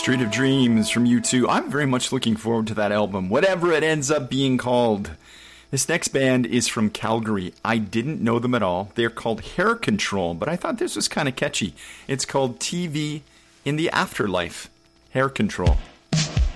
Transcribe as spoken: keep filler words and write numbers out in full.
Street of Dreams from U two. I'm very much looking forward to that album, whatever it ends up being called. This next band is from Calgary. I didn't know them at all. They're called Hair Control, but I thought this was kind of catchy. It's called T V in the Afterlife. Hair Control.